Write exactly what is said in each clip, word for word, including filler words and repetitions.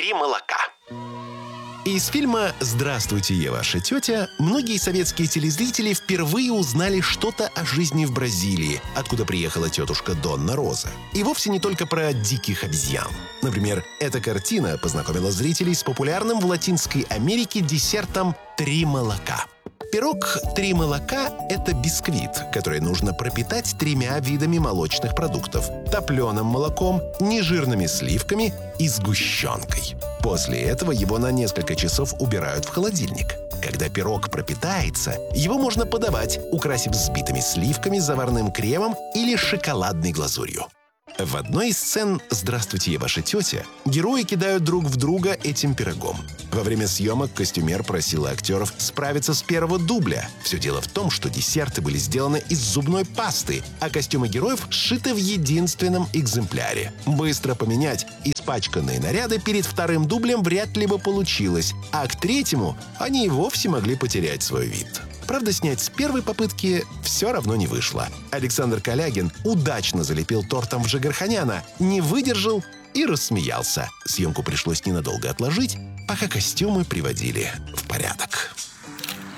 «Три молока». Из фильма «Здравствуйте, я ваша тетя» многие советские телезрители впервые узнали что-то о жизни в Бразилии, откуда приехала тетушка Донна Роза. И вовсе не только про диких обезьян. Например, эта картина познакомила зрителей с популярным в Латинской Америке десертом «Три молока». Пирог «Три молока» — это бисквит, который нужно пропитать тремя видами молочных продуктов – топленым молоком, нежирными сливками и сгущенкой. После этого его на несколько часов убирают в холодильник. Когда пирог пропитается, его можно подавать, украсив взбитыми сливками, заварным кремом или шоколадной глазурью. В одной из сцен «Здравствуйте, я ваша тетя» герои кидают друг в друга этим пирогом. Во время съемок костюмер просил актеров справиться с первого дубля. Все дело в том, что десерты были сделаны из зубной пасты, а костюмы героев сшиты в единственном экземпляре. Быстро поменять испачканные наряды перед вторым дублем вряд ли бы получилось, а к третьему они и вовсе могли потерять свой вид. Правда, снять с первой попытки все равно не вышло. Александр Калягин удачно залепил тортом в Джигарханяна, не выдержал и рассмеялся. Съемку пришлось ненадолго отложить, пока костюмы приводили в порядок.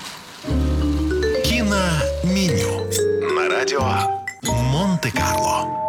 Киноменю на радио Монте-Карло.